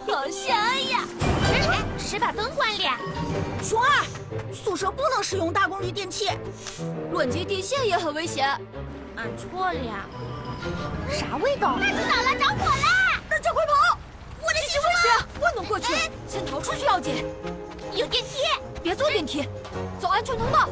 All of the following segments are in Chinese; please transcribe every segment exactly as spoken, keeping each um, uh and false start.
好香呀！谁把灯关了？ 熊二，宿舍不能使用大功率电器， 乱接电线也很危险。俺错了呀。 啥味道？ 大知道了，着火了！ 大家快跑！我的媳妇危险，不能过去，先逃出去要紧。 有电梯， 别坐电梯，走安全通道。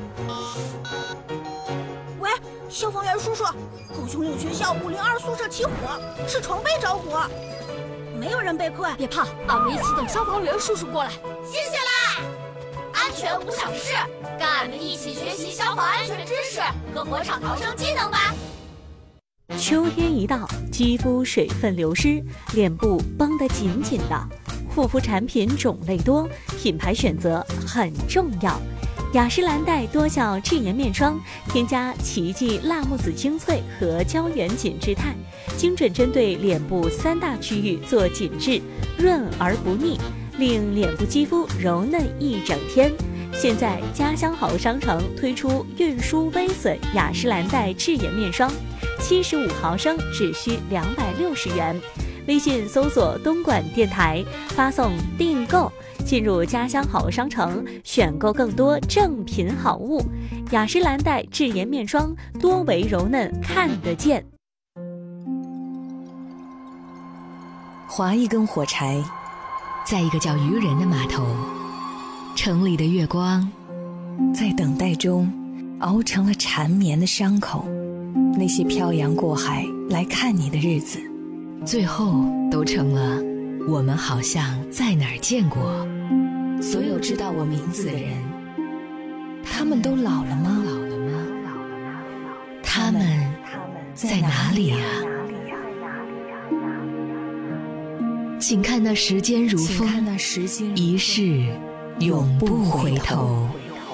喂，消防员叔叔，狗熊岭学校五零二宿舍起火，是床被着火，没有人被困。 别怕，俺们一起等消防员叔叔过来。 谢谢啦！安全无小事，跟俺们一起学习消防安全知识和火场逃生技能吧。 秋天一到，肌肤水分流失，脸部绷得紧紧的。护肤产品种类多，品牌选择很重要。雅诗兰黛多效智颜面霜，添加奇迹辣木籽精粹和胶原紧致肽，精准针对脸部三大区域做紧致，润而不腻，令脸部肌肤柔嫩一整天。现在家乡好商城推出运输微损雅诗兰黛智颜面霜，七十五毫升只需两百六十元。微信搜索东莞电台，发送订购，进入家乡好商城，选购更多正品好物。雅诗兰黛智颜面霜，多维柔嫩看得见。 划一根火柴， 在一个叫渔人的码头，城里的月光在等待中熬成了缠绵的伤口。那些漂洋过海来看你的日子， 最后都成了我们好像在哪儿见过。 所有知道我名字的人，他们都老了吗？ 老了吗？他们在哪里啊？请看那时间如风，一世永不回头。